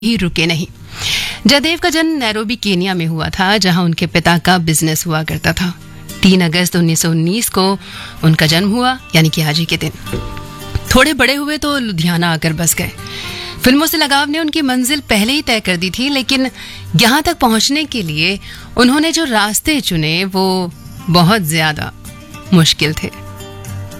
ही रुके नहीं। जयदेव का जन्म नैरोबी केनिया में हुआ था, जहां उनके पिता का बिजनेस हुआ करता था। 3 अगस्त 1919 को उनका जन्म हुआ, यानी कि आज ही के दिन। थोड़े बड़े हुए तो लुधियाना आकर बस गए। फिल्मों से लगाव ने उनकी मंजिल पहले ही तय कर दी थी, लेकिन यहां तक पहुंचने के लिए उन्होंने जो रास्ते चुने वो बहुत ज्यादा मुश्किल थे।